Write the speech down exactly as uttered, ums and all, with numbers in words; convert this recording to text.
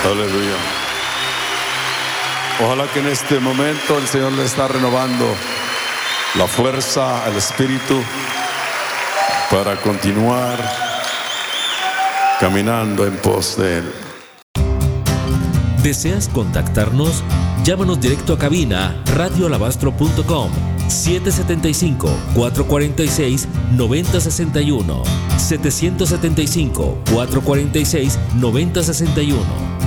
Aleluya. Ojalá que en este momento el Señor le está renovando la fuerza, el espíritu para continuar caminando en pos de Él. ¿Deseas contactarnos? Llámanos directo a cabina radio alabastro punto com siete siete cinco, cuatro cuatro seis, nueve cero seis uno siete siete cinco, cuatro cuatro seis, nueve cero seis uno.